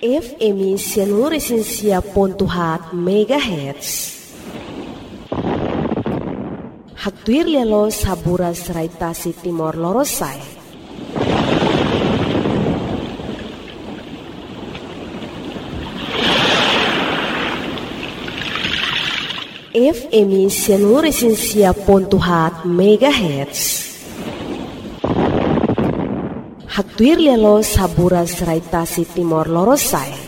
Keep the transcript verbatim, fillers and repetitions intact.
F M seluruh Resensia Pontuhat Megahertz. Haktuir lelo sabura seraitasi Timor Lorosai. F M seluruh Resensia Pontuhat Megahertz. Haktuir lelo sabura seraitasi Timor Lorosai.